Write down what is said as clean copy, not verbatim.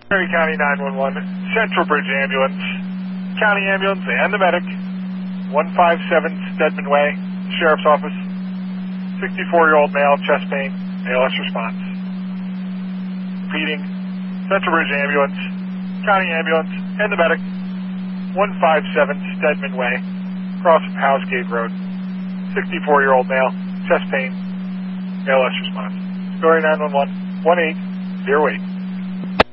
Perry County 911, Central Bridge Ambulance, County Ambulance and the medic, 157 Stedman Way, Sheriff's Office, 64-year-old male, chest pain, ALS response. Repeating, Central Bridge Ambulance, County Ambulance and the medic, 157 Stedman Way, across Housegate Road, 64-year-old male, chest pain, ALS response. Story 911, 1808.